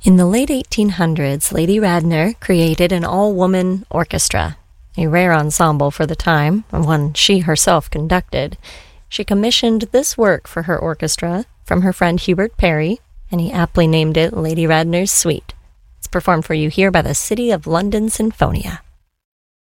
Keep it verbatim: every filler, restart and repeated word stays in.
In the late eighteen hundreds, Lady Radner created an all-woman orchestra, a rare ensemble for the time, and one she herself conducted. She commissioned this work for her orchestra from her friend Hubert Parry, and he aptly named it Lady Radner's Suite. It's performed for you here by the City of London Sinfonia.